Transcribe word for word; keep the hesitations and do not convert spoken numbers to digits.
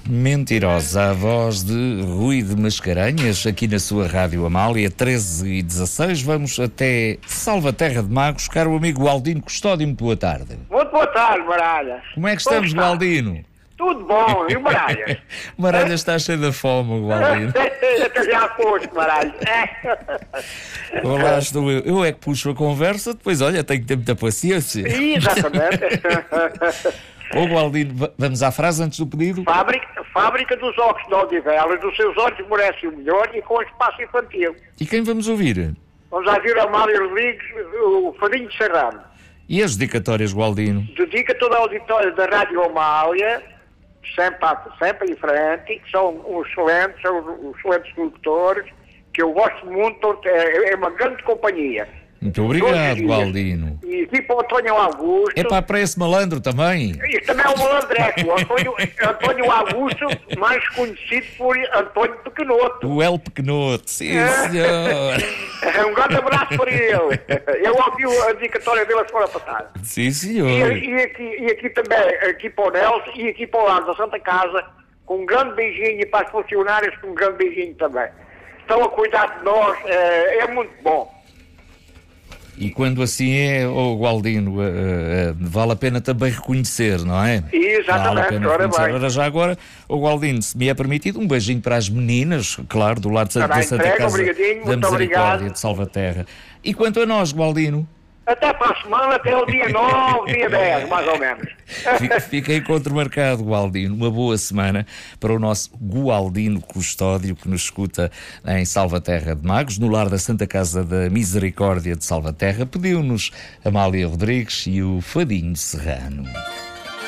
Mentirosa, a voz de Rui de Mascarenhas, aqui na sua Rádio Amália, treze e dezasseis. Vamos até Salvaterra de Magos. Caro amigo Gualdino Custódio, muito boa tarde. Muito boa tarde, Maralha. Como é que estamos, Como está? Gualdino? Tudo bom, e o Maralha? Maralha está cheio de fome, Gualdino. Eu já foste, Maralha. Olá, estou eu. Eu é que puxo a conversa, depois, olha, tenho que ter muita paciência. Exatamente. Ô, Gualdino, va- vamos à frase antes do pedido? Fábrica, fábrica dos óculos de Odivelas, dos seus olhos merecem o melhor e com espaço infantil. E quem vamos ouvir? Vamos a ouvir a Amália Rodrigues, o Fadinho de Serrano. E as dedicatórias, Gualdino? Dedica toda a auditória da Rádio Amália, sempre, à- sempre em frente, que são uns excelentes, são os excelentes locutores, que eu gosto muito, é, é uma grande companhia. Muito obrigado, Todos os dias. Gualdino. E aqui para o Antônio Augusto. É para esse malandro também. Isto também é o malandreco, o Antônio, Antônio Augusto, mais conhecido por Antônio Pequenoto. O El Pequenoto, sim, senhor. Um grande abraço para ele. Eu ouvi a dedicatória dele a semana passada. Sim, E, senhor. e, aqui, e aqui também, aqui para o Nelson e aqui para o lado da Santa Casa, com um grande beijinho, e para as funcionárias com um grande beijinho também. Estão a cuidar de nós, é, é muito bom. E quando assim é, oh, Gualdino, eh, eh, vale a pena também reconhecer, não é? Exatamente, Vale a pena ora reconhecer. bem. Ora, já agora, oh, Gualdino, se me é permitido, um beijinho para as meninas, claro, do lado de, Está da bem, Santa entregue, Casa obrigadinho, da muito Misericórdia obrigado. de Salvaterra. E quanto a nós, Gualdino, Até para a semana, até o dia nove, dia dez, mais ou menos. fica, fica encontro marcado, Gualdino. Uma boa semana para o nosso Gualdino Custódio, que nos escuta em Salvaterra de Magos, no lar da Santa Casa da Misericórdia de Salvaterra. Pediu-nos Amália Rodrigues e o Fadinho Serrano.